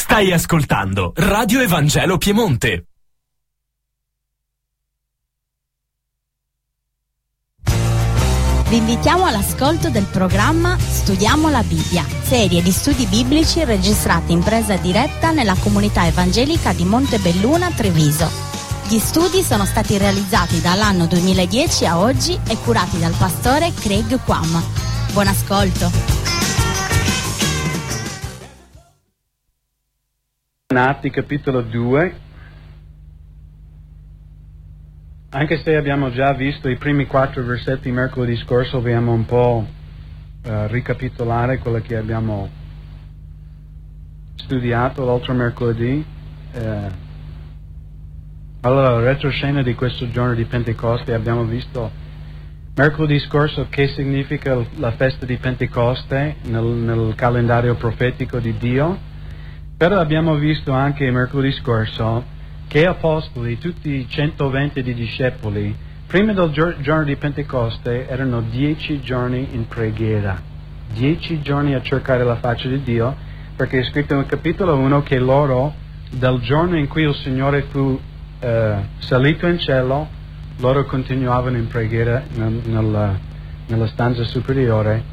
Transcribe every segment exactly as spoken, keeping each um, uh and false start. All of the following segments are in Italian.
Stai ascoltando Radio Evangelo Piemonte. Vi invitiamo all'ascolto del programma Studiamo la Bibbia, serie di studi biblici registrati in presa diretta nella comunità evangelica di Montebelluna, Treviso. Gli studi sono stati realizzati dall'anno duemiladieci a oggi e curati dal pastore Craig Quam. Buon ascolto. Atti capitolo due. Anche se abbiamo già visto i primi quattro versetti mercoledì scorso, vogliamo un po' uh, ricapitolare quello che abbiamo studiato l'altro mercoledì. Uh, allora, la retroscena di questo giorno di Pentecoste, abbiamo visto mercoledì scorso che significa la festa di Pentecoste nel, nel calendario profetico di Dio, però abbiamo visto anche mercoledì scorso che apostoli, tutti i centoventi di discepoli, prima del giorno di Pentecoste erano dieci giorni in preghiera, dieci giorni a cercare la faccia di Dio, perché è scritto nel capitolo uno che loro, dal giorno in cui il Signore fu eh, salito in cielo, loro continuavano in preghiera nel, nel, nella stanza superiore,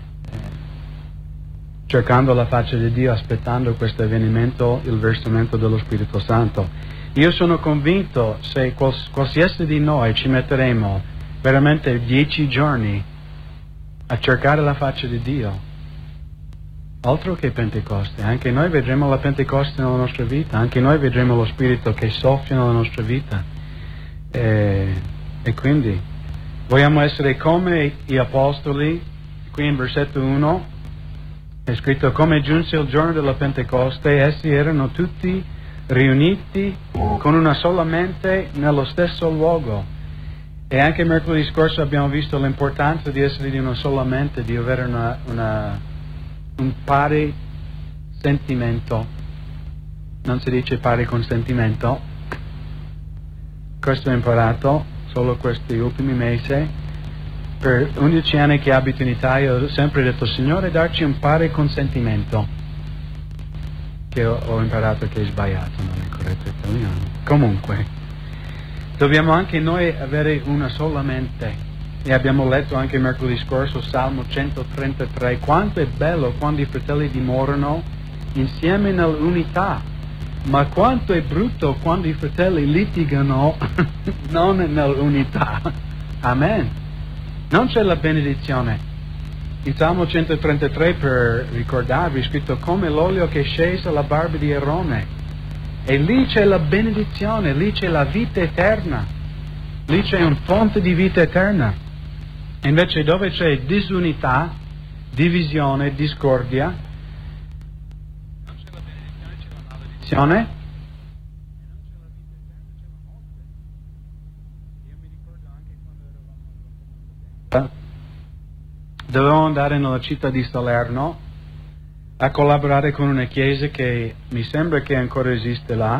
cercando la faccia di Dio, aspettando questo avvenimento, il versamento dello Spirito Santo. Io sono convinto, se quals- qualsiasi di noi ci metteremo veramente dieci giorni a cercare la faccia di Dio, altro che Pentecoste, anche noi vedremo la Pentecoste nella nostra vita, anche noi vedremo lo Spirito che soffia nella nostra vita. E, e quindi vogliamo essere come gli Apostoli. Qui in versetto uno è scritto: come giunse il giorno della Pentecoste, essi erano tutti riuniti con una sola mente nello stesso luogo. E anche mercoledì scorso abbiamo visto l'importanza di essere di una sola mente, di avere una, una, un pari sentimento. Non si dice pari consentimento. Questo ho imparato solo questi ultimi mesi. Per undici anni che abito in Italia ho sempre detto: Signore, darci un pari consentimento, che ho, ho imparato che è sbagliato, non è corretto italiano. Comunque, dobbiamo anche noi avere una sola mente. E abbiamo letto anche mercoledì scorso Salmo centotrentatré. Quanto è bello quando i fratelli dimorano insieme nell'unità, ma quanto è brutto quando i fratelli litigano non nell'unità. Amen. Non c'è la benedizione. In Salmo centotrentatré, per ricordarvi, è scritto: come l'olio che scese alla barba di Aarone. E lì c'è la benedizione, lì c'è la vita eterna, lì c'è un fonte di vita eterna. E invece dove c'è disunità, divisione, discordia, non c'è la benedizione, c'è la maledizione. Dovevo andare nella città di Salerno a collaborare con una chiesa che mi sembra che ancora esiste là,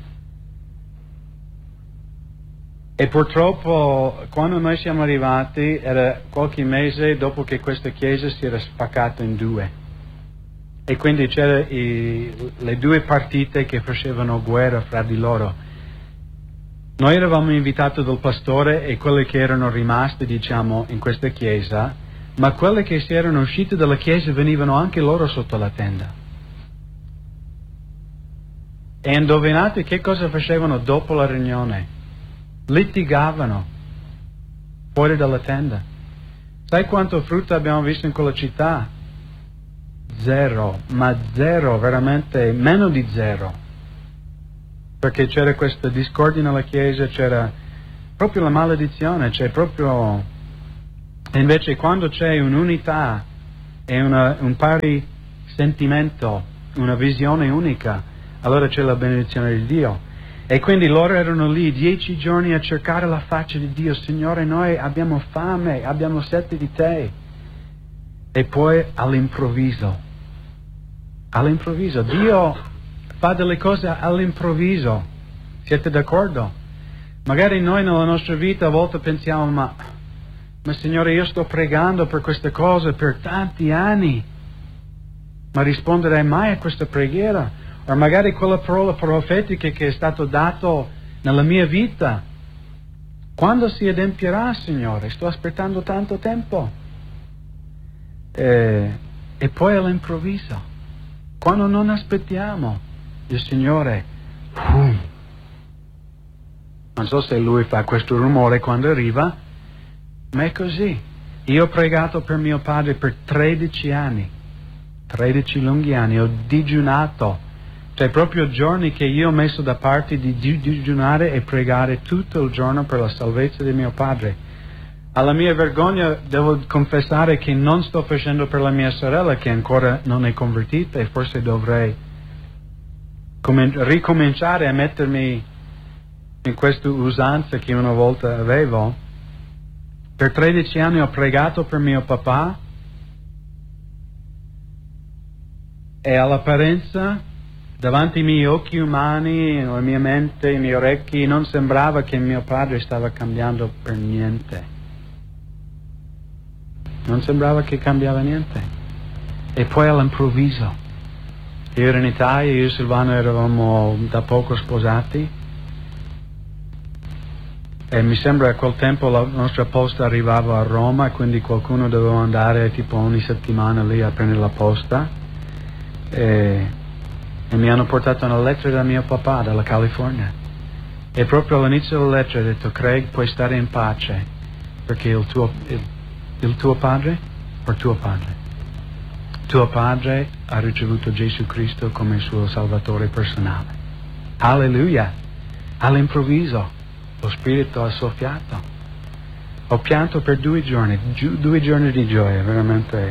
e purtroppo quando noi siamo arrivati era qualche mese dopo che questa chiesa si era spaccata in due, e quindi c'erano le due partite che facevano guerra fra di loro. Noi eravamo invitati dal pastore e quelli che erano rimasti, diciamo, in questa chiesa, ma quelle che si erano uscite dalla chiesa venivano anche loro sotto la tenda. E indovinate che cosa facevano dopo la riunione? Litigavano fuori dalla tenda. Sai quanto frutto abbiamo visto in quella città? Zero, ma zero, veramente meno di zero. Perché c'era questa discordia nella chiesa, c'era proprio la maledizione, c'è proprio... E invece quando c'è un'unità e una, un pari sentimento, una visione unica, allora c'è la benedizione di Dio. E quindi loro erano lì dieci giorni a cercare la faccia di Dio. Signore, noi abbiamo fame, abbiamo sete di te. E poi all'improvviso, all'improvviso, Dio fa delle cose all'improvviso. Siete d'accordo? Magari noi nella nostra vita a volte pensiamo: ma, ma Signore, io sto pregando per queste cose per tanti anni, ma risponderei mai a questa preghiera? o magari quella parola profetica che è stato dato nella mia vita. Quando si adempierà, Signore? Sto aspettando tanto tempo. E, e poi all'improvviso, quando non aspettiamo, il Signore, uh, non so se Lui fa questo rumore quando arriva, ma è così. Io ho pregato per mio padre per tredici anni, tredici lunghi anni, ho digiunato, cioè proprio giorni che io ho messo da parte di digiunare e pregare tutto il giorno per la salvezza di mio padre. Alla mia vergogna devo confessare che non sto facendo per la mia sorella che ancora non è convertita e forse dovrei com- ricominciare a mettermi in questa usanza che una volta avevo. Per tredici anni ho pregato per mio papà e all'apparenza, davanti ai miei occhi umani, la mia mente, i miei orecchi, non sembrava che mio padre stava cambiando per niente. Non sembrava che cambiava niente. E poi all'improvviso, io ero in Italia, io e Silvano eravamo da poco sposati, e mi sembra a quel tempo la nostra posta arrivava a Roma, quindi qualcuno doveva andare tipo ogni settimana lì a prendere la posta, e, e mi hanno portato una lettera da mio papà dalla California, e proprio all'inizio della lettera ha detto: Craig, puoi stare in pace perché il tuo, il, il tuo padre o tuo padre tuo padre ha ricevuto Gesù Cristo come il suo salvatore personale. Alleluia. All'improvviso lo Spirito ha soffiato. Ho pianto per due giorni, giu, due giorni di gioia, veramente.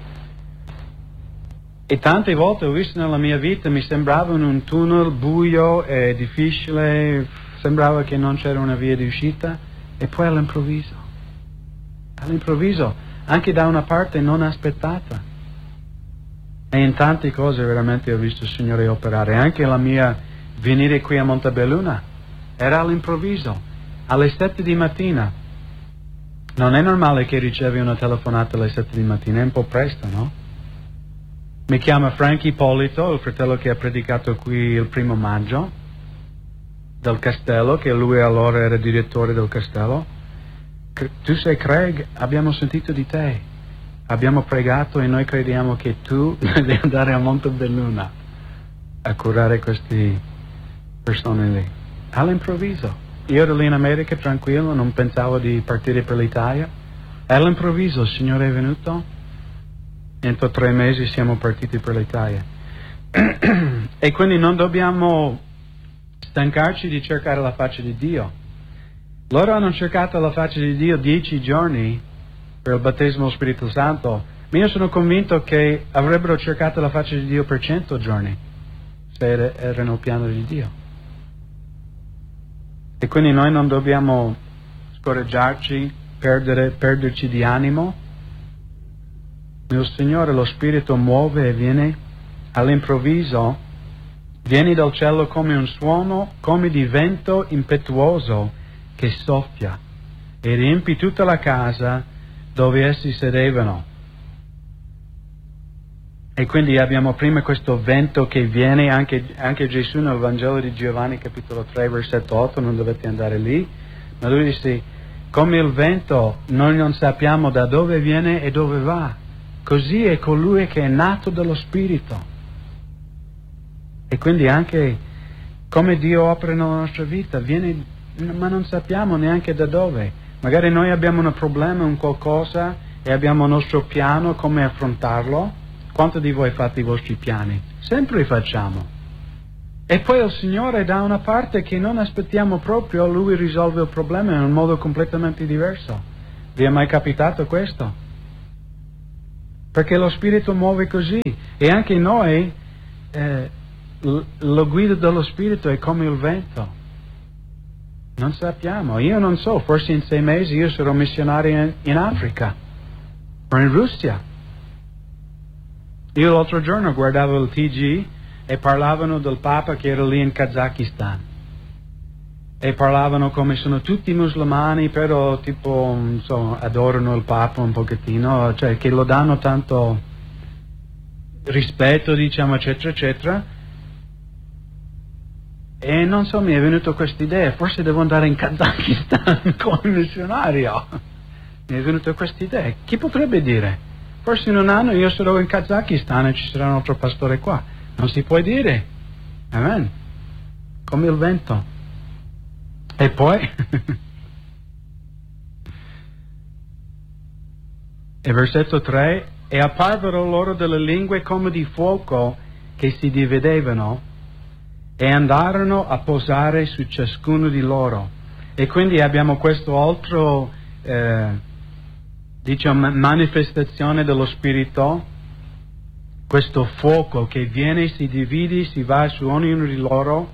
E tante volte ho visto nella mia vita, mi sembrava un tunnel buio e difficile, sembrava che non c'era una via di uscita, e poi all'improvviso, all'improvviso, anche da una parte non aspettata. E in tante cose veramente ho visto il Signore operare, anche la mia venire qui a Montebelluna. Era all'improvviso, alle sette di mattina. Non è normale che ricevi una telefonata alle sette di mattina, è un po' presto, no? Mi chiama Frank Ippolito, il fratello che ha predicato qui il primo maggio, del castello, che lui allora era direttore del castello. Tu sei Craig, abbiamo sentito di te, abbiamo pregato e noi crediamo che tu devi andare a Montebelluna a curare queste persone lì. All'improvviso, io ero lì in America tranquillo, non pensavo di partire per l'Italia. All'improvviso il Signore è venuto, entro tre mesi siamo partiti per l'Italia. E quindi non dobbiamo stancarci di cercare la faccia di Dio. Loro hanno cercato la faccia di Dio dieci giorni per il battesimo dello Spirito Santo, ma io sono convinto che avrebbero cercato la faccia di Dio per cento giorni se erano il piano di Dio. E quindi noi non dobbiamo scoraggiarci, perdere, perderci di animo. Il Signore, lo Spirito muove e viene all'improvviso, viene dal cielo come un suono, come di vento impetuoso che soffia e riempie tutta la casa dove essi sedevano. E quindi abbiamo prima questo vento che viene, anche, anche Gesù nel Vangelo di Giovanni capitolo tre versetto otto, non dovete andare lì, ma lui dice: come il vento noi non sappiamo da dove viene e dove va, così è colui che è nato dallo Spirito. E quindi anche come Dio opera nella nostra vita, viene, ma non sappiamo neanche da dove. Magari noi abbiamo un problema, un qualcosa, e abbiamo il nostro piano come affrontarlo. Quanto di voi fate i vostri piani? Sempre li facciamo. E poi il Signore da una parte che non aspettiamo proprio, Lui risolve il problema in un modo completamente diverso. Vi è mai capitato questo? Perché lo Spirito muove così. E anche noi, eh, lo guida dello Spirito è come il vento. Non sappiamo. Io non so, forse in sei mesi io sarò missionario in, in Africa o in Russia. Io l'altro giorno guardavo il T G e parlavano del Papa che era lì in Kazakistan. E parlavano come sono tutti musulmani, però tipo, insomma, adorano il Papa un pochettino, cioè che lo danno tanto rispetto, diciamo, eccetera, eccetera. E non so, mi è venuta questa idea, forse devo andare in Kazakistan come missionario. Mi è venuta questa idea. Chi potrebbe dire? Forse in un anno io sarò in Kazakistan e ci sarà un altro pastore qua. Non si può dire. Amen. Come il vento. E poi... e versetto tre, e apparvero loro delle lingue come di fuoco che si dividevano e andarono a posare su ciascuno di loro. E quindi abbiamo questo altro, eh, diciamo, manifestazione dello Spirito, questo fuoco che viene, si divide, si va su ognuno di loro,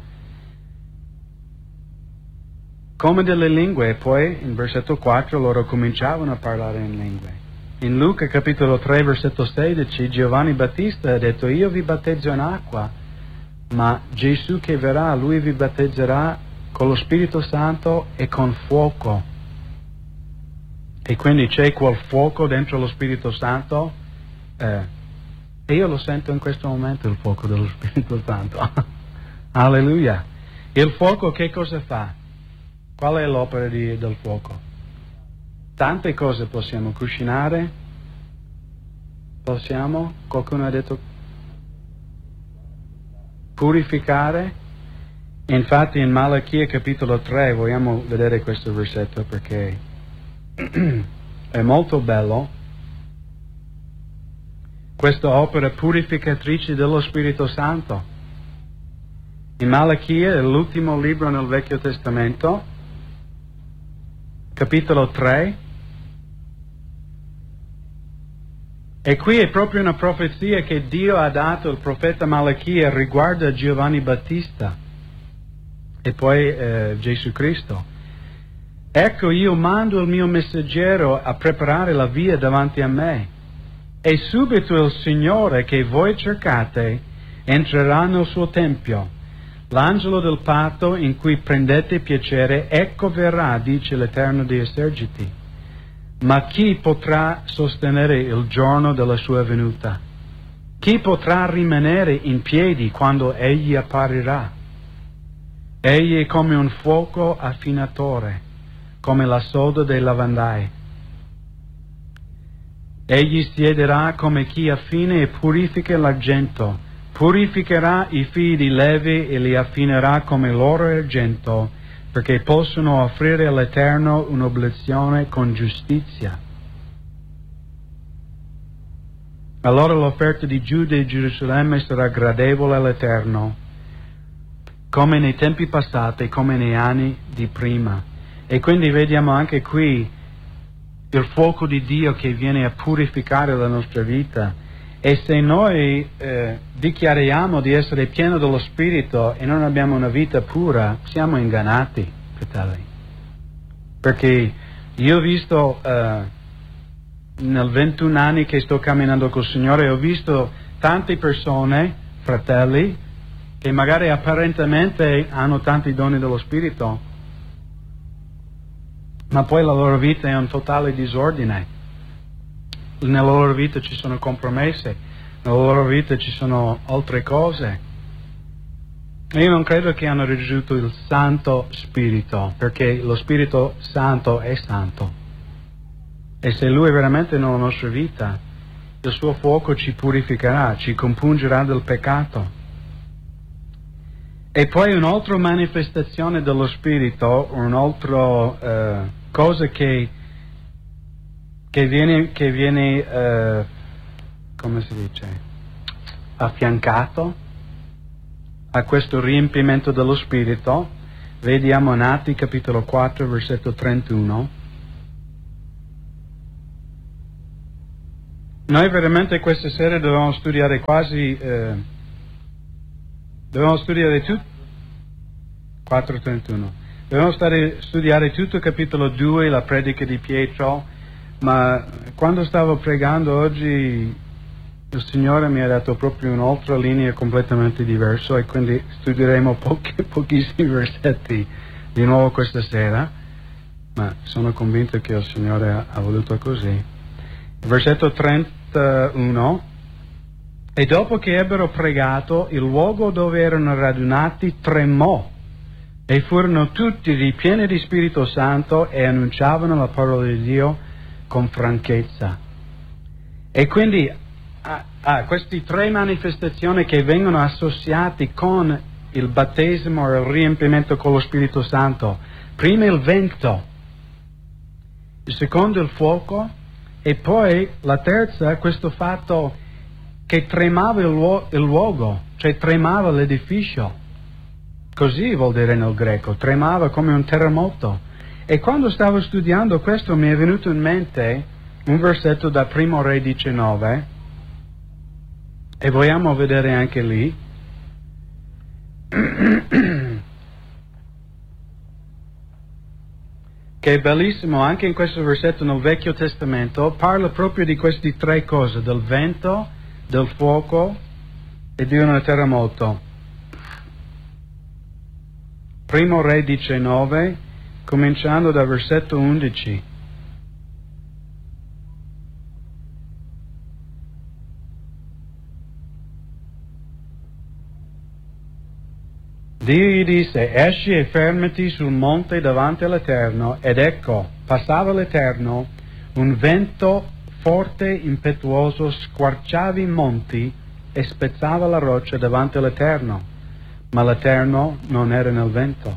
come delle lingue. E poi in versetto quattro loro cominciavano a parlare in lingue. In Luca capitolo tre versetto sedici Giovanni Battista ha detto: io vi battezzo in acqua, ma Gesù che verrà, lui vi battezzerà con lo Spirito Santo e con fuoco. E quindi c'è quel fuoco dentro lo Spirito Santo, eh, e io lo sento in questo momento, il fuoco dello Spirito Santo. Alleluia. Il fuoco che cosa fa? Qual è l'opera di, del fuoco? Tante cose possiamo cucinare, possiamo, qualcuno ha detto purificare. Infatti in Malachia capitolo tre vogliamo vedere questo versetto perché è molto bello. Questa opera purificatrice dello Spirito Santo. In Malachia, l'ultimo libro nel Vecchio Testamento, capitolo tre, e qui è proprio una profezia che Dio ha dato al profeta Malachia riguardo a Giovanni Battista e poi eh, Gesù Cristo. Ecco, io mando il mio messaggero a preparare la via davanti a me, e subito il Signore che voi cercate entrerà nel suo tempio. L'angelo del patto in cui prendete piacere, ecco verrà, dice l'Eterno dei eserciti. Ma chi potrà sostenere il giorno della sua venuta? Chi potrà rimanere in piedi quando egli apparirà? Egli è come un fuoco affinatore, come la soda dei lavandai. Egli siederà come chi affina e purifica l'argento, purificherà i fili di Levi e li affinerà come l'oro e argento, perché possono offrire all'Eterno un'oblazione con giustizia. Allora l'offerta di Giuda e Gerusalemme sarà gradevole all'Eterno, come nei tempi passati, come nei anni di prima. E quindi vediamo anche qui il fuoco di Dio che viene a purificare la nostra vita. E se noi eh, dichiariamo di essere pieni dello Spirito e non abbiamo una vita pura, siamo ingannati, fratelli. Perché io ho visto, eh, nel ventuno anni che sto camminando col Signore, ho visto tante persone, fratelli, che magari apparentemente hanno tanti doni dello Spirito, ma poi la loro vita è un totale disordine. Nella loro vita ci sono compromesse, nella loro vita ci sono altre cose. E io non credo che hanno ricevuto il Santo Spirito, perché lo Spirito Santo è santo. E se Lui è veramente nella nostra vita, il suo fuoco ci purificherà, ci compungerà del peccato. E poi un'altra manifestazione dello Spirito, un'altra eh, cosa che che viene, che viene eh, come si dice, affiancato a questo riempimento dello Spirito. Vediamo in Atti capitolo quattro versetto trentuno. Noi veramente questa sera dovevamo studiare quasi eh, dovevamo studiare tutto quattro trentuno dovevamo stare, studiare tutto il capitolo due, la predica di Pietro. Ma quando stavo pregando oggi il Signore mi ha dato proprio un'altra linea completamente diversa, e quindi studieremo pochi, pochissimi versetti di nuovo questa sera, ma sono convinto che il Signore ha, ha voluto così. Versetto trentuno: e dopo che ebbero pregato, il luogo dove erano radunati tremò E furono tutti ripieni di Spirito Santo e annunciavano la parola di Dio con franchezza. E quindi ah, ah, queste tre manifestazioni che vengono associate con il battesimo e il riempimento con lo Spirito Santo. Prima il vento, il secondo il fuoco, e poi la terza questo fatto che tremava il, luo- il luogo, cioè tremava l'edificio. Così vuol dire nel greco, tremava come un terremoto. E quando stavo studiando questo mi è venuto in mente un versetto da Primo Re diciannove, e vogliamo vedere anche lì. Che è bellissimo, anche in questo versetto nel Vecchio Testamento parla proprio di queste tre cose, del vento, del fuoco e di un terremoto. Primo Re diciannove, cominciando dal versetto undici. Dio gli disse: esci e fermati sul monte davanti all'Eterno. Ed ecco, passava l'Eterno, un vento forte, impetuoso, squarciava i monti e spezzava la roccia davanti all'Eterno. Ma l'Eterno non era nel vento.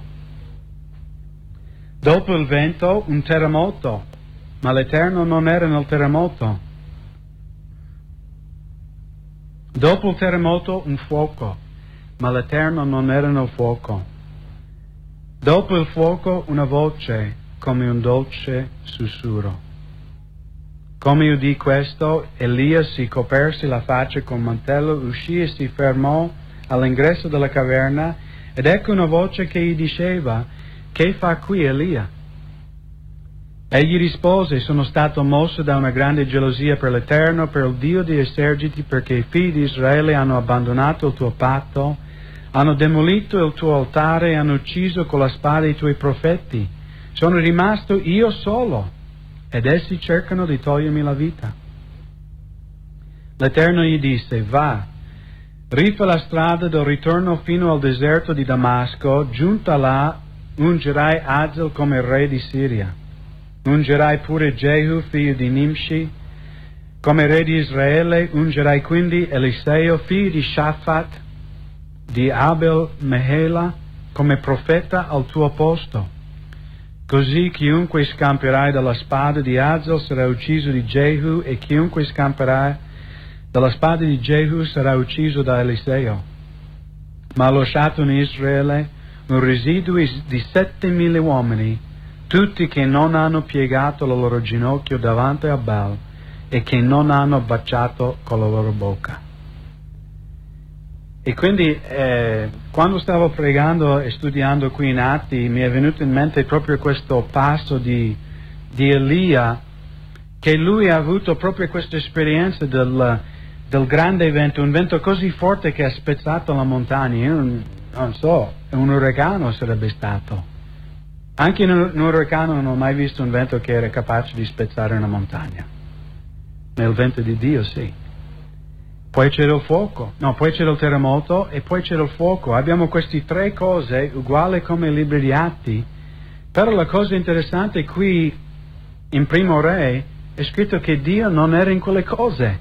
Dopo il vento un terremoto, ma l'Eterno non era nel terremoto. Dopo il terremoto un fuoco, ma l'Eterno non era nel fuoco. Dopo il fuoco una voce come un dolce sussurro. Come udì questo, Elia si coperse la faccia con mantello, uscì e si fermò all'ingresso della caverna, ed ecco una voce che gli diceva: che fa qui Elia? Egli rispose: sono stato mosso da una grande gelosia per l'Eterno, per il Dio di eserciti, perché i figli di Israele hanno abbandonato il tuo patto, hanno demolito il tuo altare e hanno ucciso con la spada i tuoi profeti. Sono rimasto io solo, ed essi cercano di togliermi la vita. L'Eterno gli disse: va, rifà la strada del ritorno fino al deserto di Damasco, giunta là ungerai Azel come re di Siria. Ungerai pure Jehu, figlio di Nimshi, come re di Israele. Ungerai quindi Eliseo, figlio di Shaphat, di Abel Mehela, come profeta al tuo posto. Così chiunque scamperai dalla spada di Azel sarà ucciso di Jehu, e chiunque scamperai dalla spada di Jehu sarà ucciso da Eliseo. Ma ho lasciato in Israele un residuo di settemila uomini, tutti che non hanno piegato il loro ginocchio davanti a Baal e che non hanno baciato con la loro bocca. E quindi eh, quando stavo pregando e studiando qui in Atti, mi è venuto in mente proprio questo passo di, di Elia, che lui ha avuto proprio questa esperienza del, del grande vento, un vento così forte che ha spezzato la montagna. Io non, non so, un uragano sarebbe stato. Anche in un, un uragano non ho mai visto un vento che era capace di spezzare una montagna. Ma il vento di Dio sì. Poi c'era il fuoco, no, poi c'era il terremoto e poi c'era il fuoco. Abbiamo queste tre cose uguali come i libri di Atti, però la cosa interessante qui in Primo Re è scritto che Dio non era in quelle cose.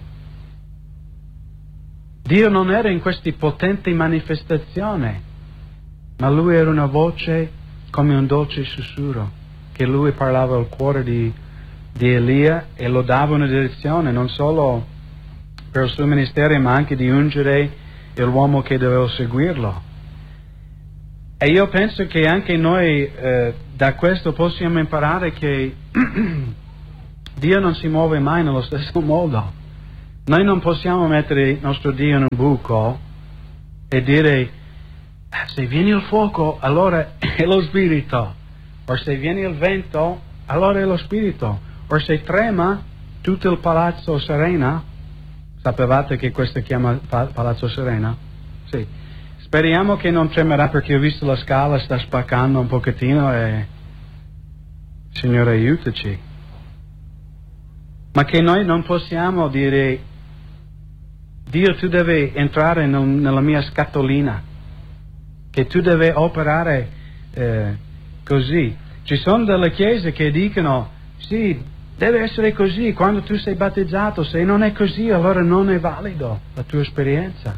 Dio non era in queste potenti manifestazioni, ma Lui era una voce come un dolce sussurro, che Lui parlava al cuore di, di Elia e lo dava una direzione, non solo per il suo ministero, ma anche di ungere l'uomo che doveva seguirlo. E io penso che anche noi eh, da questo possiamo imparare che Dio non si muove mai nello stesso modo. Noi non possiamo mettere il nostro Dio in un buco e dire: se viene il fuoco allora è lo spirito, o se viene il vento allora è lo spirito, o se trema tutto il palazzo Serena. Sapevate che questo si chiama Palazzo Serena? Sì. Speriamo che non tremerà, perché ho visto la scala sta spaccando un pochettino e Signore aiutaci. Ma che noi non possiamo dire: Dio, tu devi entrare nel, nella mia scatolina, che tu devi operare eh, così. Ci sono delle chiese che dicono sì, deve essere così, quando tu sei battezzato, se non è così allora non è valido la tua esperienza.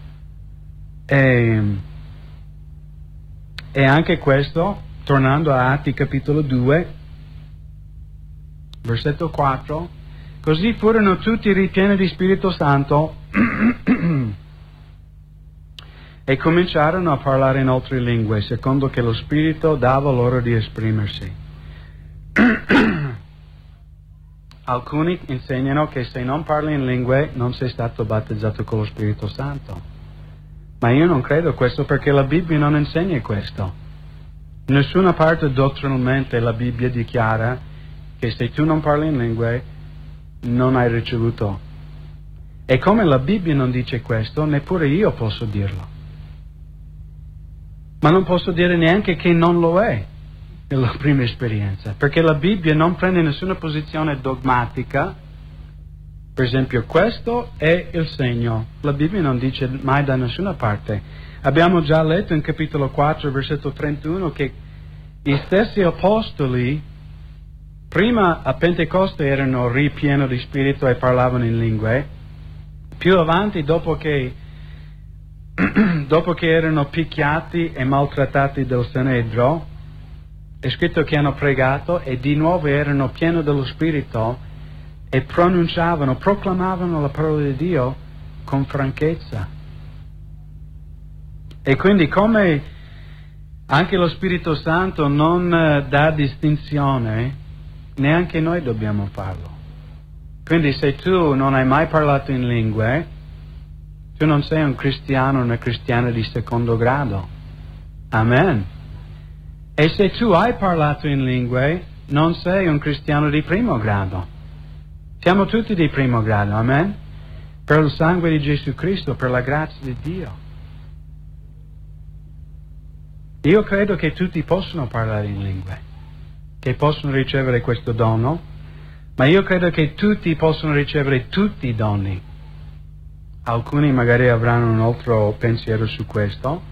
E, e anche questo, tornando a Atti capitolo due, versetto quattro, così furono tutti ripieni di Spirito Santo e cominciarono a parlare in altre lingue, secondo che lo Spirito dava loro di esprimersi. Alcuni insegnano che se non parli in lingue non sei stato battezzato con lo Spirito Santo. Ma io non credo questo, perché la Bibbia non insegna questo. In nessuna parte dottrinalmente la Bibbia dichiara che se tu non parli in lingue non hai ricevuto. E come la Bibbia non dice questo, neppure io posso dirlo. Ma non posso dire neanche che non lo è nella prima esperienza, perché la Bibbia non prende nessuna posizione dogmatica. Per esempio, questo è il segno. La Bibbia non dice mai da nessuna parte. Abbiamo già letto in capitolo quattro, versetto trentuno, che gli stessi apostoli prima a Pentecoste erano ripieni di spirito e parlavano in lingue. Più avanti, dopo che dopo che erano picchiati e maltrattati dal Sanedro, è scritto che hanno pregato e di nuovo erano pieni dello Spirito e pronunciavano, proclamavano la parola di Dio con franchezza. E quindi, come anche lo Spirito Santo non uh, dà distinzione, neanche noi dobbiamo farlo. Quindi se tu non hai mai parlato in lingue, tu non sei un cristiano o una cristiana di secondo grado. Amen. E se tu hai parlato in lingue, non sei un cristiano di primo grado. Siamo tutti di primo grado, amen? Per il sangue di Gesù Cristo, per la grazia di Dio. Io credo che tutti possono parlare in lingue, che possono ricevere questo dono, ma io credo che tutti possono ricevere tutti i doni. Alcuni magari avranno un altro pensiero su questo,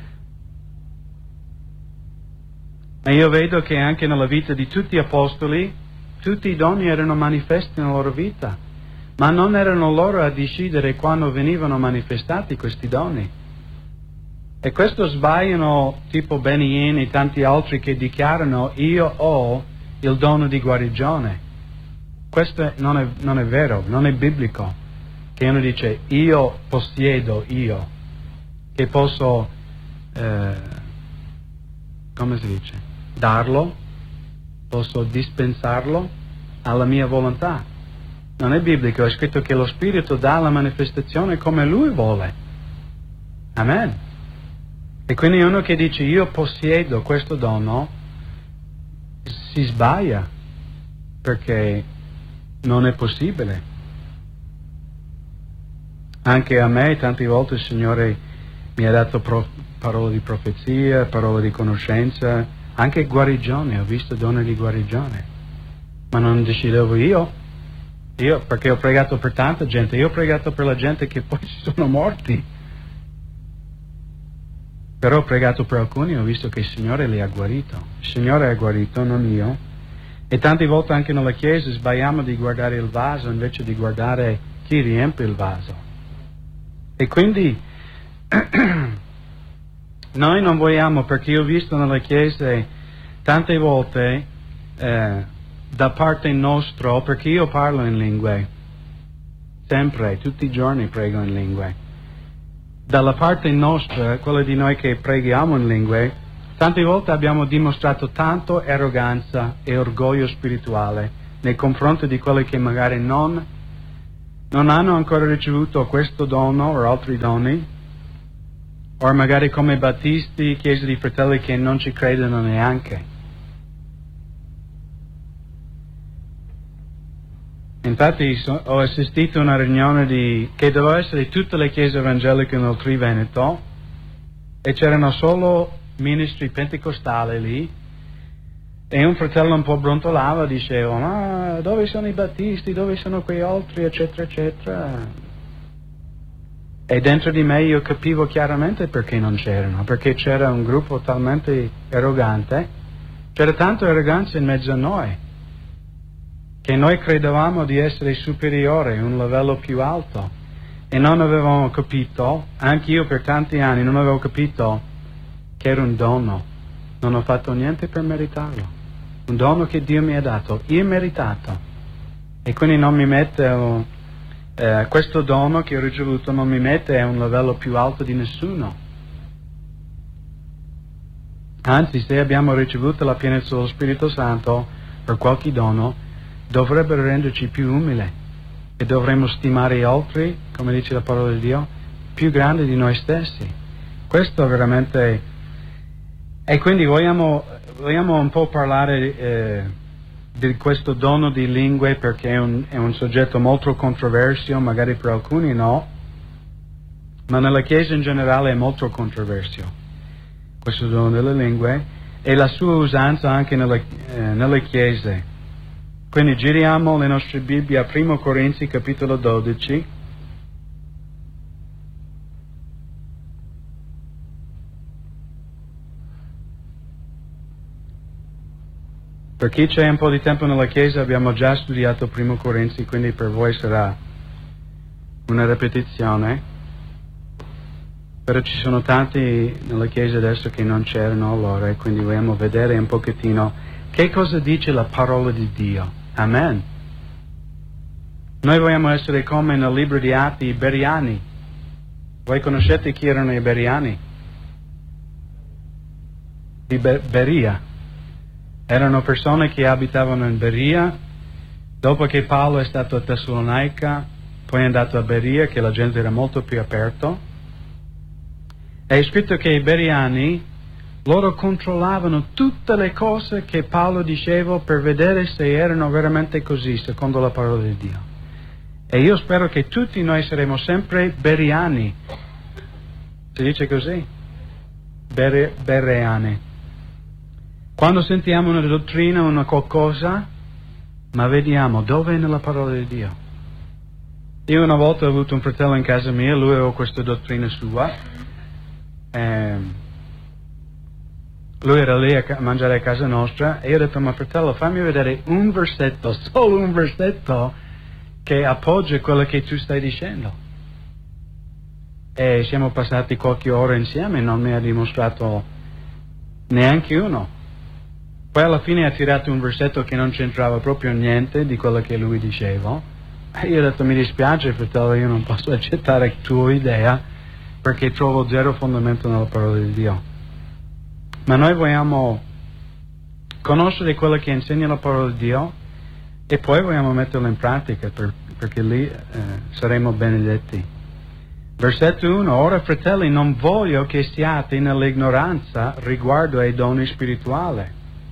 ma io vedo che anche nella vita di tutti gli apostoli, tutti i doni erano manifesti nella loro vita, ma non erano loro a decidere quando venivano manifestati questi doni. E questo sbagliano tipo Benny Hinn e tanti altri che dichiarano io ho il dono di guarigione. Questo non è, non è vero, non è biblico, che uno dice io possiedo io, che posso, eh, come si dice, darlo, posso dispensarlo alla mia volontà. Non è biblico, è scritto che lo Spirito dà la manifestazione come Lui vuole. Amen. E quindi uno che dice io possiedo questo dono si sbaglia, perché non è possibile. Anche a me tante volte il Signore mi ha dato pro- parole di profezia, parole di conoscenza, anche guarigione, ho visto dono di guarigione, ma non decidevo io, io perché ho pregato per tanta gente, io ho pregato per la gente che poi si sono morti. Però ho pregato per alcuni e ho visto che il Signore li ha guarito. Il Signore ha guarito, non io. E tante volte anche nella Chiesa sbagliamo di guardare il vaso invece di guardare chi riempie il vaso. E quindi noi non vogliamo, perché io ho visto nelle Chiese tante volte eh, da parte nostra, perché io parlo in lingue, sempre, tutti i giorni prego in lingue. Dalla parte nostra, quella di noi che preghiamo in lingue, tante volte abbiamo dimostrato tanto arroganza e orgoglio spirituale nei confronti di quelli che magari non, non hanno ancora ricevuto questo dono o altri doni, o magari come battisti, chiese di fratelli che non ci credono neanche. Infatti so, ho assistito a una riunione di, che doveva essere di tutte le chiese evangeliche nel Triveneto, e c'erano solo ministri pentecostali lì, e un fratello un po' brontolava, diceva ma dove sono i battisti, dove sono quei altri, eccetera eccetera. E dentro di me io capivo chiaramente perché non c'erano, perché c'era un gruppo talmente arrogante, c'era tanta arroganza in mezzo a noi, che noi credevamo di essere superiori, un livello più alto, e non avevamo capito, anche io per tanti anni non avevo capito che era un dono, non ho fatto niente per meritarlo, un dono che Dio mi ha dato, immeritato, e quindi non mi mette... Eh, questo dono che ho ricevuto non mi mette a un livello più alto di nessuno. Anzi, se abbiamo ricevuto la pienezza dello Spirito Santo per qualche dono, dovrebbe renderci più umili e dovremmo stimare gli altri, come dice la parola di Dio, più grandi di noi stessi. Questo veramente... E quindi vogliamo, vogliamo un po' parlare... Eh, di questo dono di lingue, perché è un, è un soggetto molto controverso, magari per alcuni no, ma nella Chiesa in generale è molto controverso questo dono delle lingue e la sua usanza anche nelle, eh, nelle Chiese. Quindi giriamo le nostre Bibbie a Primo Corinzi capitolo dodici. Per chi c'è un po' di tempo nella Chiesa abbiamo già studiato Primo Corinzi, quindi per voi sarà una ripetizione, però ci sono tanti nella Chiesa adesso che non c'erano allora e quindi vogliamo vedere un pochettino che cosa dice la parola di Dio. Amen. Noi vogliamo essere come nel libro di Atti i Beriani. Voi conoscete chi erano i Beriani? Di Be- Beria. Erano persone che abitavano in Beria, dopo che Paolo è stato a Tessalonica, poi è andato a Beria, che la gente era molto più aperta. È scritto che i Beriani, loro controllavano tutte le cose che Paolo diceva per vedere se erano veramente così, secondo la parola di Dio. E io spero che tutti noi saremo sempre Beriani. Si dice così? Bere, bereani. Quando sentiamo una dottrina, una qualcosa, ma vediamo dove è nella parola di Dio. Io una volta ho avuto un fratello in casa mia, lui aveva questa dottrina sua, e lui era lì a mangiare a casa nostra, e io ho detto, ma fratello, fammi vedere un versetto, solo un versetto, che appoggia quello che tu stai dicendo. E siamo passati qualche ora insieme e non mi ha dimostrato neanche uno. Poi alla fine ha tirato un versetto che non c'entrava proprio niente di quello che lui diceva. E io ho detto, mi dispiace fratello, io non posso accettare la tua idea perché trovo zero fondamento nella parola di Dio. Ma noi vogliamo conoscere quello che insegna la parola di Dio e poi vogliamo metterlo in pratica per, perché lì eh, saremo benedetti. Versetto uno. Ora fratelli, non voglio che siate nell'ignoranza riguardo ai doni spirituali.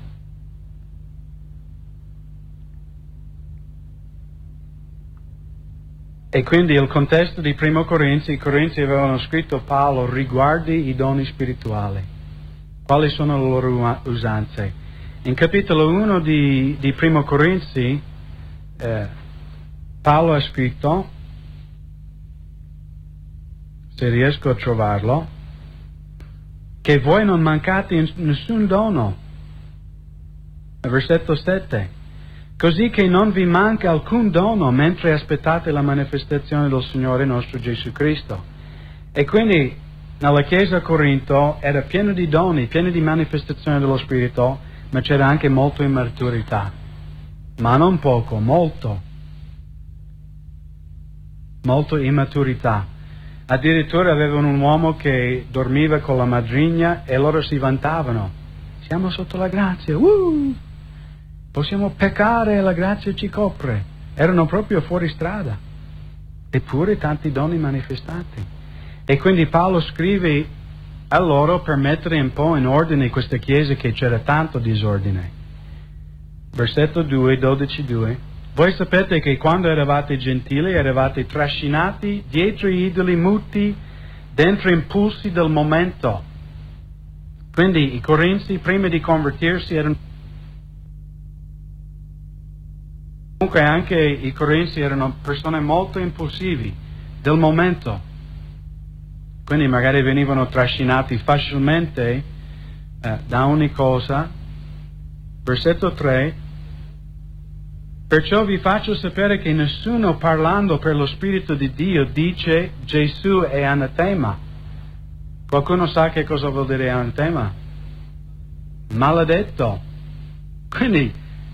E quindi il contesto di Primo Corinzi, i Corinzi avevano scritto Paolo riguardi i doni spirituali. Quali sono le loro usanze? In capitolo uno di, di Primo Corinzi, eh, Paolo ha scritto, se riesco a trovarlo, che voi non mancate in nessun dono. Versetto sette. Così che non vi manca alcun dono mentre aspettate la manifestazione del Signore nostro Gesù Cristo. E quindi nella Chiesa a Corinto era pieno di doni, pieno di manifestazione dello Spirito, ma c'era anche molta immaturità. Ma non poco, molto. Molto immaturità. Addirittura avevano un uomo che dormiva con la madrigna e loro si vantavano. Siamo sotto la grazia, uh! Possiamo peccare e la grazia ci copre. Erano proprio fuori strada. Eppure tanti doni manifestati. E quindi Paolo scrive a loro per mettere un po' in ordine questa chiesa che c'era tanto disordine. Versetto due, dodici due. Voi sapete che quando eravate gentili eravate trascinati dietro gli idoli muti, dentro impulsi del momento. Quindi i Corinzi prima di convertirsi erano... Comunque anche i Corinzi erano persone molto impulsivi del momento. quindi magari venivano trascinati facilmente eh, da ogni cosa. Versetto tre: perciò vi faccio sapere che nessuno parlando per lo Spirito di Dio dice Gesù è anatema. Qualcuno sa che cosa vuol dire anatema? Maledetto. Quindi,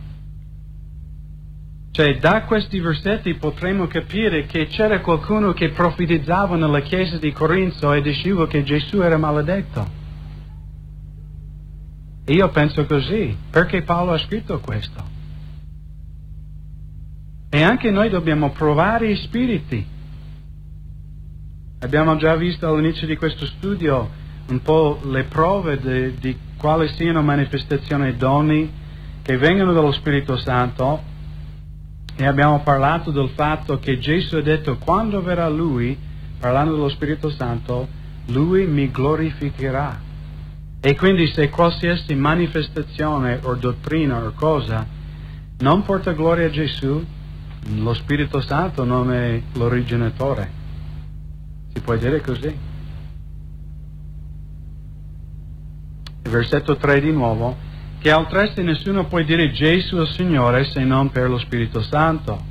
cioè, da questi versetti potremo capire che c'era qualcuno che profetizzava nella chiesa di Corinto e diceva che Gesù era maledetto. E io penso così, perché Paolo ha scritto questo. E anche noi dobbiamo provare i spiriti. Abbiamo già visto all'inizio di questo studio un po' le prove di, di quali siano manifestazioni e doni che vengono dallo Spirito Santo, e abbiamo parlato del fatto che Gesù ha detto quando verrà Lui, parlando dello Spirito Santo, Lui mi glorificherà. E quindi se qualsiasi manifestazione o dottrina o cosa non porta gloria a Gesù, lo Spirito Santo non è l'originatore. Si può dire così. Versetto tre di nuovo: che altresì nessuno può dire Gesù è il Signore se non per lo Spirito Santo.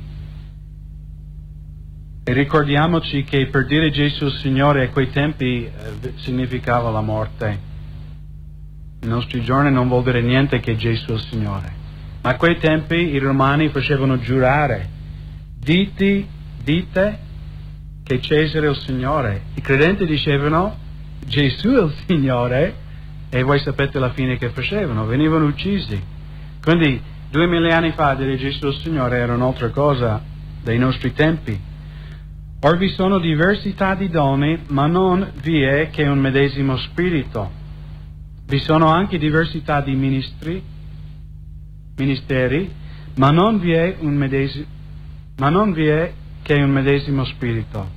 E ricordiamoci che per dire Gesù è il Signore a quei tempi eh, significava la morte. Nei nostri giorni non vuol dire niente che Gesù è il Signore. Ma a quei tempi i romani facevano giurare: dite, dite che Cesare è il Signore. I credenti dicevano Gesù è il Signore, e voi sapete la fine che facevano, venivano uccisi. Quindi duemila anni fa dire Gesù è il Signore era un'altra cosa dei nostri tempi. Or vi sono diversità di doni, ma non vi è che un medesimo Spirito. Vi sono anche diversità di ministri, ministeri, ma non vi è un medesimo, ma non vi è che un medesimo Spirito.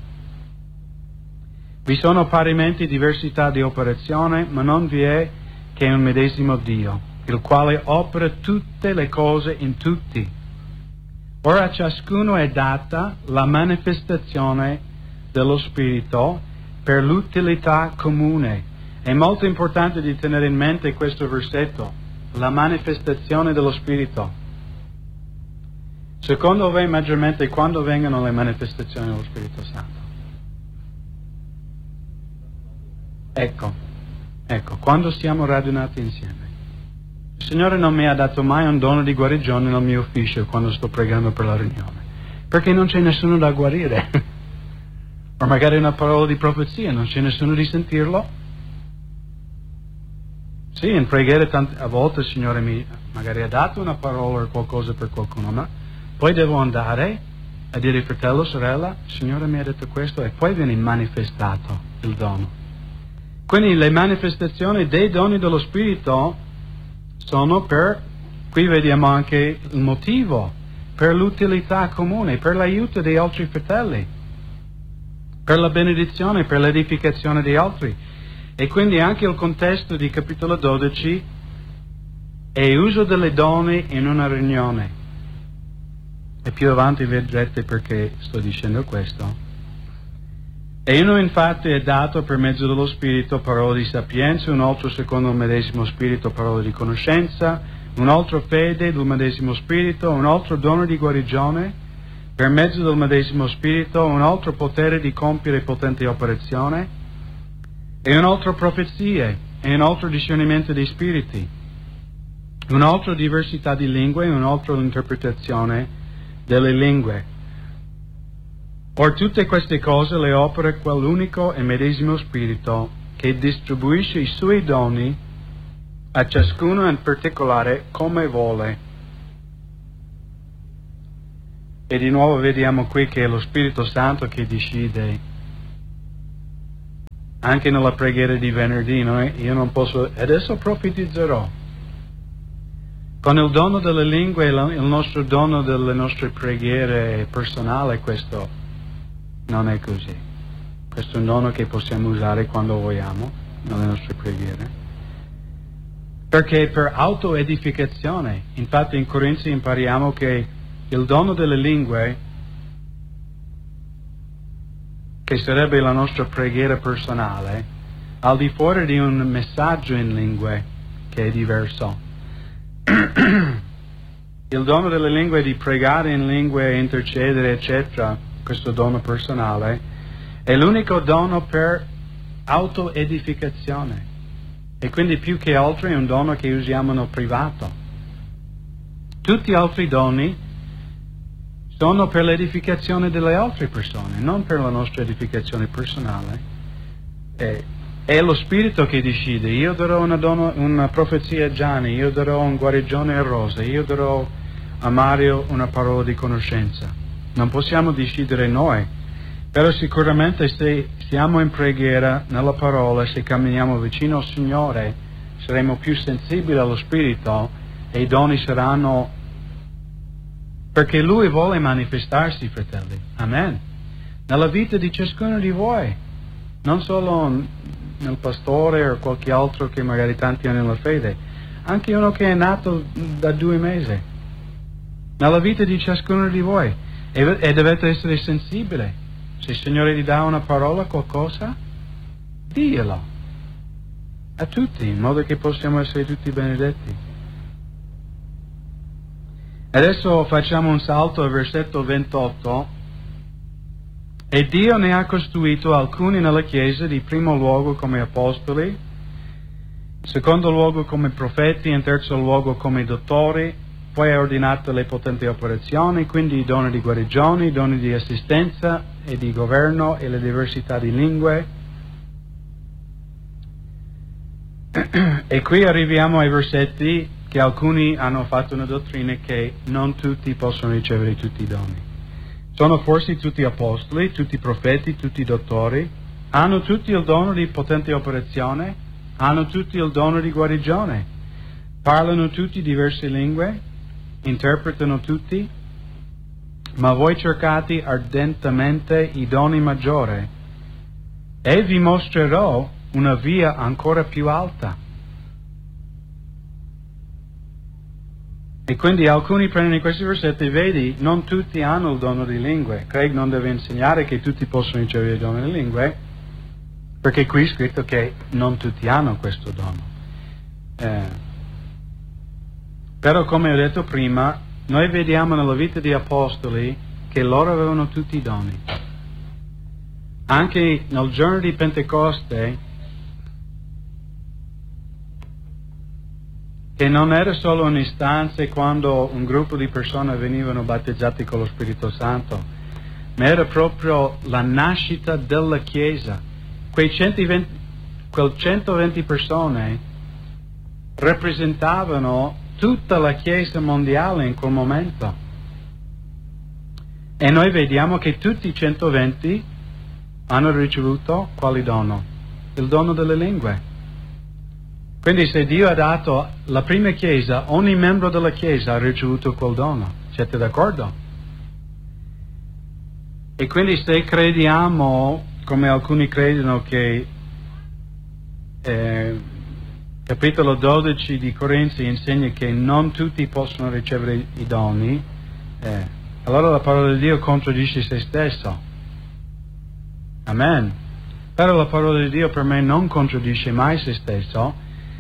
Vi sono parimenti diversità di operazione, ma non vi è che un medesimo Dio, il quale opera tutte le cose in tutti. Ora a ciascuno è data la manifestazione dello Spirito per l'utilità comune. È molto importante di tenere in mente questo versetto, la manifestazione dello Spirito. Secondo voi maggiormente quando vengono le manifestazioni dello Spirito Santo? Ecco, ecco, quando siamo radunati insieme. Il Signore non mi ha dato mai un dono di guarigione nel mio ufficio quando sto pregando per la riunione, perché non c'è nessuno da guarire. O magari una parola di profezia, non c'è nessuno di sentirlo. Sì, in preghiera tante, a volte il Signore mi magari ha dato una parola o qualcosa per qualcuno, ma poi devo andare a dire fratello, sorella, il Signore mi ha detto questo, e poi viene manifestato il dono. Quindi le manifestazioni dei doni dello Spirito sono per, qui vediamo anche il motivo, per l'utilità comune, per l'aiuto degli altri fratelli, per la benedizione, per l'edificazione di altri. E quindi anche il contesto di capitolo dodici è uso delle doni in una riunione. E più avanti vedrete perché sto dicendo questo. E uno infatti è dato per mezzo dello Spirito parola di sapienza, un altro secondo il medesimo Spirito parola di conoscenza, un altro fede del medesimo Spirito, un altro dono di guarigione per mezzo del medesimo Spirito, un altro potere di compiere potenti operazioni, e un altro profezie, e un altro discernimento dei spiriti, un'altra diversità di lingue, e un'altra interpretazione delle lingue. Or tutte queste cose le opera quell'unico e medesimo Spirito che distribuisce i suoi doni a ciascuno in particolare come vuole. E di nuovo vediamo qui che è lo Spirito Santo che decide. Anche nella preghiera di venerdì, no? Io non posso, adesso profetizzerò. Con il dono delle lingue, il nostro dono delle nostre preghiere personali, questo non è così. Questo è un dono che possiamo usare quando vogliamo nelle nostre preghiere. Perché per autoedificazione, infatti in Corinzi impariamo che il dono delle lingue, che che sarebbe la nostra preghiera personale, al di fuori di un messaggio in lingue che è diverso. Il dono delle lingue, di pregare in lingue, intercedere, eccetera, questo dono personale, è l'unico dono per autoedificazione. E quindi più che altro è un dono che usiamo nel privato. Tutti gli altri doni sono per l'edificazione delle altre persone, non per la nostra edificazione personale. E, è lo Spirito che decide. Io darò una, dono, una profezia a Gianni, io darò un guarigione a Rosa, io darò a Mario una parola di conoscenza. Non possiamo decidere noi, però sicuramente se siamo in preghiera nella parola, se camminiamo vicino al Signore, saremo più sensibili allo Spirito e i doni saranno, perché Lui vuole manifestarsi, fratelli. Amen. Nella vita di ciascuno di voi, non solo nel pastore o qualche altro che magari tanti hanno nella fede, anche uno che è nato da due mesi. Nella vita di ciascuno di voi, e, e dovete essere sensibili. Se il Signore ti dà una parola, qualcosa, diglielo a tutti, in modo che possiamo essere tutti benedetti. Adesso facciamo un salto al versetto ventotto. E Dio ne ha costruito alcuni nella Chiesa, di primo luogo come apostoli, in secondo luogo come profeti, in terzo luogo come dottori. Poi ha ordinato le potenti operazioni, quindi i doni di guarigione, i doni di assistenza e di governo e le diversità di lingue. E qui arriviamo ai versetti che alcuni hanno fatto una dottrina che non tutti possono ricevere tutti i doni. Sono forse tutti apostoli, tutti profeti, tutti dottori? Hanno tutti il dono di potente operazione? Hanno tutti il dono di guarigione? Parlano tutti diverse lingue? Interpretano tutti? Ma voi cercate ardentemente i doni maggiori, e vi mostrerò una via ancora più alta. E quindi alcuni prendono questi versetti, vedi, non tutti hanno il dono di lingue. Craig non deve insegnare che tutti possono ricevere il dono di lingue, perché qui è scritto che non tutti hanno questo dono. Eh, Però come ho detto prima, noi vediamo nella vita di apostoli che loro avevano tutti i doni. Anche nel giorno di Pentecoste, che non era solo un'istanza quando un gruppo di persone venivano battezzati con lo Spirito Santo, ma era proprio la nascita della Chiesa. Quei centoventi, quel centoventi persone rappresentavano tutta la Chiesa mondiale in quel momento. E noi vediamo che tutti i centoventi hanno ricevuto quale dono? Il dono delle lingue. Quindi se Dio ha dato la prima Chiesa, ogni membro della Chiesa ha ricevuto quel dono. Siete d'accordo? E quindi se crediamo, come alcuni credono, che eh, capitolo dodici di Corinzi insegna che non tutti possono ricevere i doni, eh, allora la parola di Dio contraddice se stesso. Amen. Però la parola di Dio per me non contraddice mai se stesso.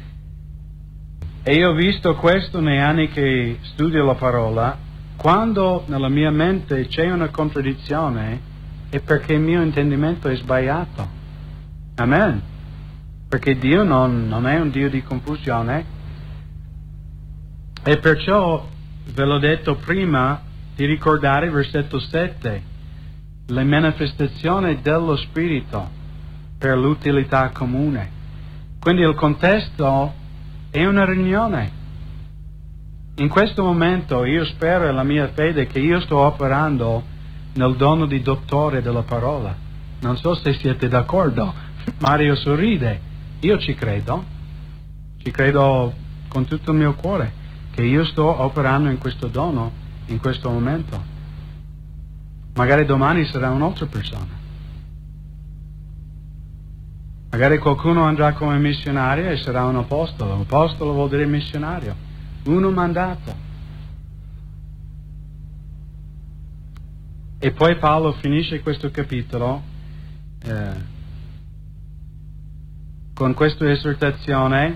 E io ho visto questo nei anni che studio la parola. Quando nella mia mente c'è una contraddizione, è perché il mio intendimento è sbagliato. Amen. Perché Dio non, non è un Dio di confusione. E perciò ve l'ho detto prima di ricordare il versetto sette, le manifestazioni dello Spirito per l'utilità comune. Quindi il contesto è una riunione. In questo momento io spero, è la mia fede, che io sto operando nel dono di dottore della parola. Non so se siete d'accordo. Mario sorride. Io ci credo. Ci credo con tutto il mio cuore che io sto operando in questo dono in questo momento. Magari domani sarà un'altra persona. Magari qualcuno andrà come missionario e sarà un apostolo. Apostolo vuol dire missionario. Uno mandato. E poi Paolo finisce questo capitolo eh, con questa esortazione,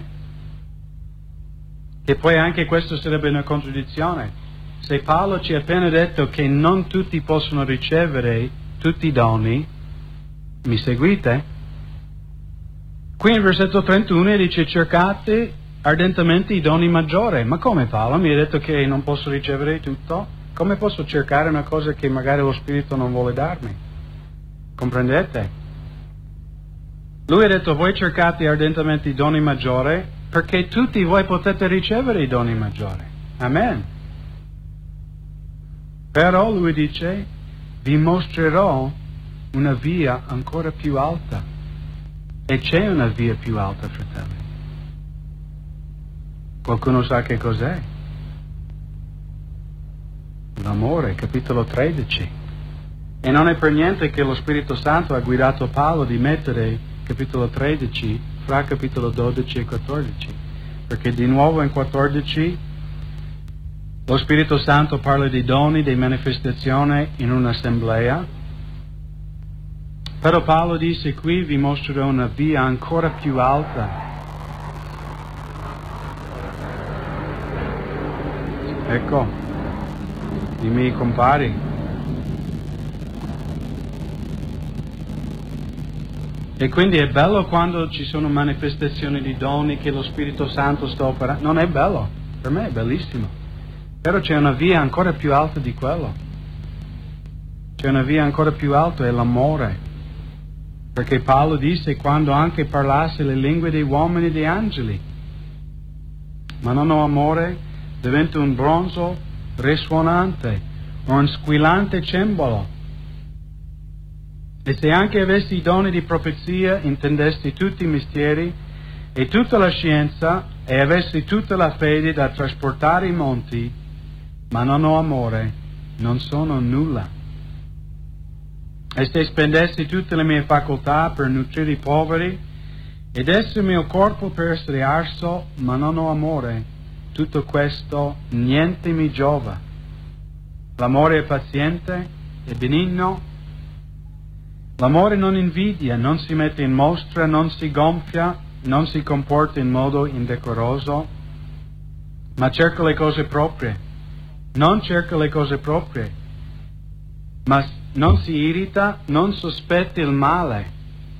che poi anche questo sarebbe una contraddizione. Se Paolo ci ha appena detto che non tutti possono ricevere tutti i doni, mi seguite? Qui in versetto trentuno dice cercate ardentemente i doni maggiori. Ma come Paolo? Mi ha detto che non posso ricevere tutto? Come posso cercare una cosa che magari lo Spirito non vuole darmi? Comprendete? Lui ha detto voi cercate ardentemente i doni maggiori perché tutti voi potete ricevere i doni maggiori. Amen. Però lui dice vi mostrerò una via ancora più alta. E c'è una via più alta, fratelli. Qualcuno sa che cos'è? L'amore, capitolo tredici. E non è per niente che lo Spirito Santo ha guidato Paolo di mettere capitolo tredici fra capitolo dodici e quattordici. Perché di nuovo in quattordici lo Spirito Santo parla di doni, di manifestazione in un'assemblea. Però Paolo disse qui vi mostrerò una via ancora più alta. Ecco, i miei compari. E quindi è bello quando ci sono manifestazioni di doni che lo Spirito Santo sta operando. Non è bello, per me è bellissimo. Però c'è una via ancora più alta di quello. C'è una via ancora più alta, è l'amore. Perché Paolo disse quando anche parlasse le lingue dei uomini e degli angeli. Ma non ho amore, diventa un bronzo risuonante o un squillante cembalo. E se anche avessi i doni di profezia, intendessi tutti i misteri e tutta la scienza e avessi tutta la fede da trasportare i monti, ma non ho amore, non sono nulla. E se spendessi tutte le mie facoltà per nutrire i poveri ed essere il mio corpo per essere arso, ma non ho amore, tutto questo niente mi giova. L'amore è paziente, è benigno. L'amore non invidia, non si mette in mostra, non si gonfia, non si comporta in modo indecoroso, ma cerca le cose proprie. Non cerca le cose proprie, ma non si irrita, non sospetta il male,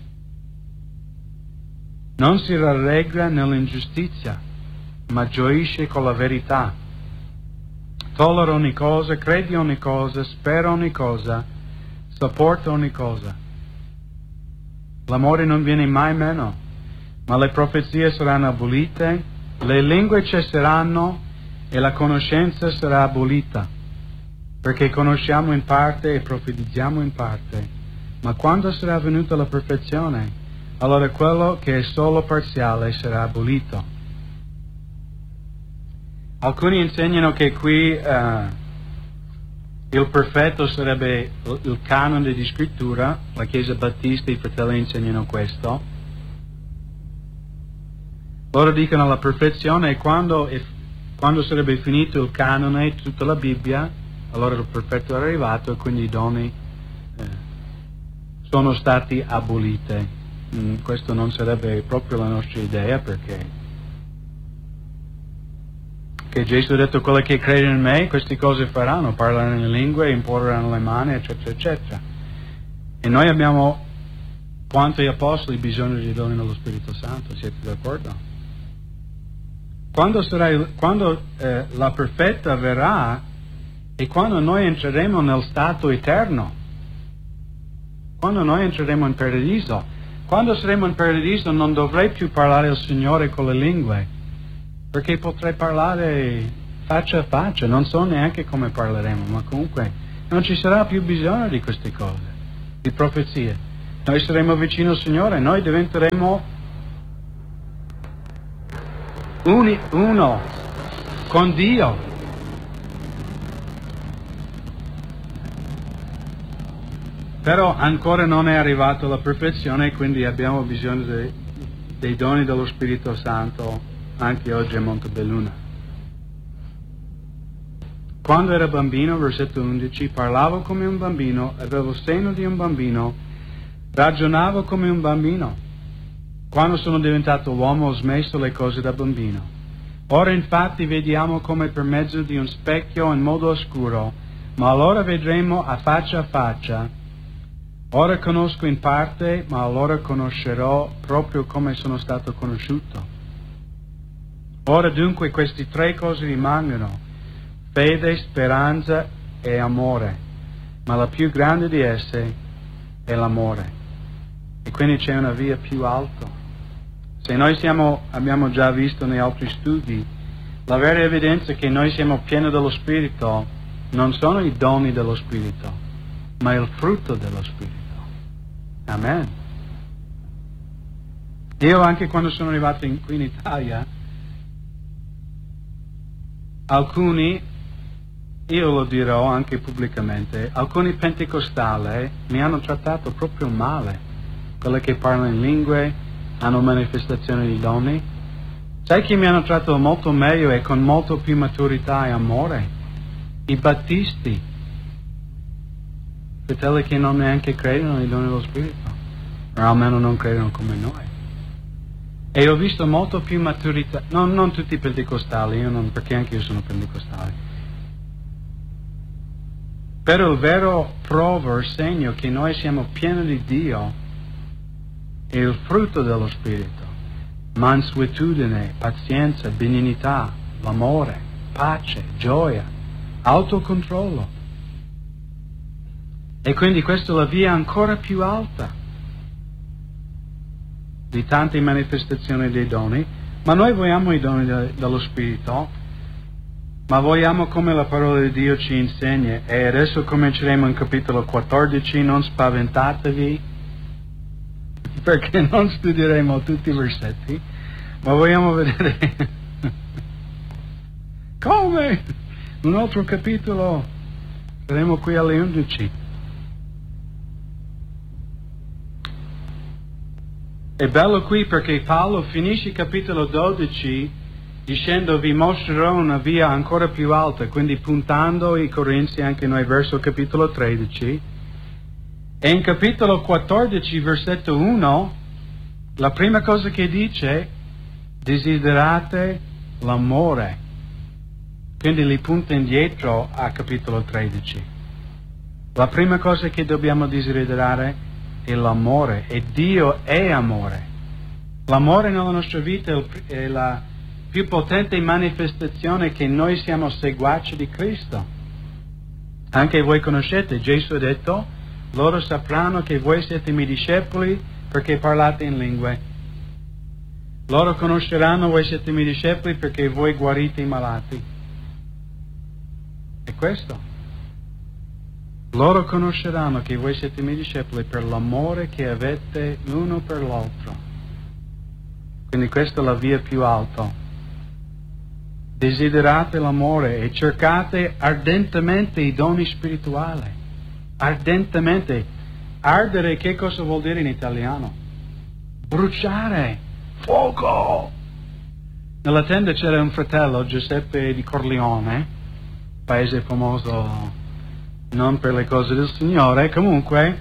non si rallegra nell'ingiustizia, ma gioisce con la verità. Tollera ogni cosa, crede ogni cosa, spera ogni cosa, sopporta ogni cosa. L'amore non viene mai meno, ma le profezie saranno abolite, le lingue cesseranno e la conoscenza sarà abolita, perché conosciamo in parte e profetizziamo in parte. Ma quando sarà venuta la perfezione, allora quello che è solo parziale sarà abolito. Alcuni insegnano che qui uh, il perfetto sarebbe il canone di scrittura. La Chiesa Battista, i fratelli insegnano questo. Loro dicono la perfezione è quando, è, quando sarebbe finito il canone, tutta la Bibbia, allora il perfetto è arrivato e quindi i doni eh, sono stati aboliti. Mm, questo non sarebbe proprio la nostra idea, perché che Gesù ha detto quelli che credono in me queste cose faranno, parleranno in lingue, imporranno le mani, eccetera eccetera. E noi abbiamo quanto gli apostoli bisogno di doni dello Spirito Santo, siete d'accordo? Quando, sarà il, quando eh, la perfetta verrà e quando noi entreremo nel stato eterno, quando noi entreremo in paradiso, quando saremo in paradiso non dovrei più parlare al Signore con le lingue, perché potrei parlare faccia a faccia, non so neanche come parleremo, ma comunque non ci sarà più bisogno di queste cose, di profezie. Noi saremo vicino al Signore, noi diventeremo uni, uno con Dio. Però ancora non è arrivata la perfezione, quindi abbiamo bisogno dei, dei doni dello Spirito Santo anche oggi a Montebelluna. Quando era bambino, versetto undici, parlavo come un bambino, avevo il seno di un bambino, Ragionavo come un bambino. Quando sono diventato uomo ho smesso le cose da bambino. Ora infatti vediamo come per mezzo di un specchio in modo oscuro, ma allora vedremo a faccia a faccia. Ora conosco in parte, ma allora conoscerò proprio come sono stato conosciuto. Ora dunque queste tre cose rimangono: fede, speranza e amore, ma la più grande di esse è l'amore. E quindi c'è una via più alta. Se noi siamo, abbiamo già visto nei altri studi, la vera evidenza che noi siamo pieni dello Spirito non sono i doni dello Spirito, ma il frutto dello Spirito. Amen. Io anche quando sono arrivato in, qui in Italia, alcuni, io lo dirò anche pubblicamente, alcuni pentecostali mi hanno trattato proprio male. Quelli che parlano in lingue, hanno manifestazioni di doni. Sai chi mi hanno trattato molto meglio e con molto più maturità e amore? I battisti, fratelli che non neanche credono nei doni dello Spirito, o almeno non credono come noi. E ho visto molto più maturità, no, non tutti i pentecostali, io non, perché anche io sono pentecostale. Però il vero prova, il segno che noi siamo pieni di Dio, è il frutto dello Spirito: mansuetudine, pazienza, benignità, l'amore, pace, gioia, autocontrollo. E quindi questa è la via ancora più alta di tante manifestazioni dei doni. Ma noi vogliamo i doni de- dello Spirito, ma vogliamo come la parola di Dio ci insegna. E adesso cominceremo in capitolo quattordici, non spaventatevi, perché non studieremo tutti i versetti, ma vogliamo vedere come un altro capitolo. Saremo qui alle undici. È bello qui perché Paolo finisce il capitolo dodici dicendo: vi mostrerò una via ancora più alta, quindi puntando i Corinzi anche noi verso il capitolo tredici. E in capitolo quattordici, versetto uno, la prima cosa che dice: desiderate l'amore. Quindi li punta indietro a capitolo tredici. La prima cosa che dobbiamo desiderare è l'amore, e Dio è amore. L'amore nella nostra vita è la più potente manifestazione che noi siamo seguaci di Cristo. Anche voi conoscete, Gesù ha detto: loro sapranno che voi siete miei discepoli perché parlate in lingue. Loro conosceranno voi siete miei discepoli perché voi guarite i malati. È questo. Loro conosceranno che voi siete miei discepoli per l'amore che avete l'uno per l'altro. Quindi questa è la via più alta. Desiderate l'amore e cercate ardentemente i doni spirituali. Ardentemente. Ardere, che cosa vuol dire in italiano? Bruciare. Fuoco. Nella tenda c'era un fratello, Giuseppe di Corleone, paese famoso non per le cose del Signore. Comunque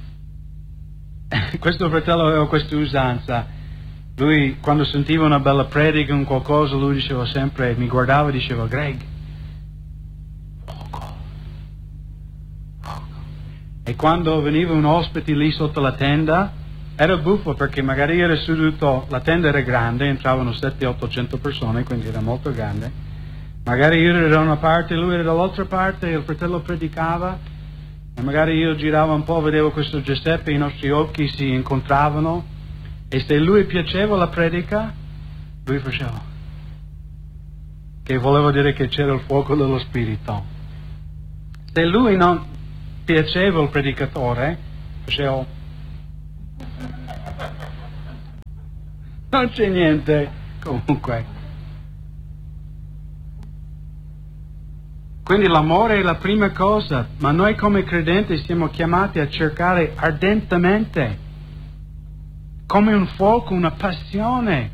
questo fratello aveva questa usanza. Lui, quando sentiva una bella predica, un qualcosa, lui diceva sempre, mi guardava e diceva: Greg, fuoco, fuoco. E quando veniva un ospite lì sotto la tenda, era buffo perché magari era seduto, la tenda era grande, entravano settecento ottocento persone, quindi era molto grande. Magari io ero da una parte, lui era dall'altra parte, e il fratello predicava, e magari io giravo un po', vedevo questo Giuseppe, i nostri occhi si incontravano, e se lui piaceva la predica, lui faceva, che voleva dire che c'era il fuoco dello Spirito. Se lui non piaceva il predicatore, faceva, non c'è niente, comunque. Quindi l'amore è la prima cosa, ma noi come credenti siamo chiamati a cercare ardentemente, come un fuoco, una passione,